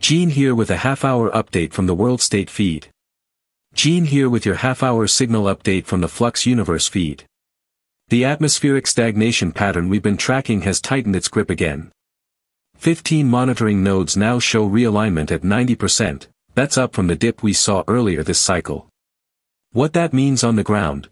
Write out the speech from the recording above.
Gene here with a half-hour update from the World State feed. Gene here with your half-hour signal update from the Flux Universe feed. The atmospheric stagnation pattern we've been tracking has tightened its grip again. 15 monitoring nodes now show realignment at 90%, that's up from the dip we saw earlier this cycle. What that means on the ground,